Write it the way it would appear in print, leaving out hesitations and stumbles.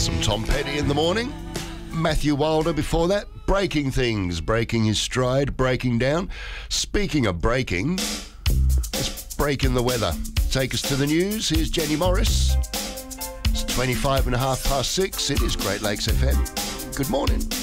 Some Tom Petty in the morning. Matthew Wilder before that. Breaking things, breaking his stride, breaking down. Speaking of breaking, let's break in the weather. Take us to the news. Here's Jenny Morris. It's 25 and a half past 6. It is Great Lakes FM. Good morning.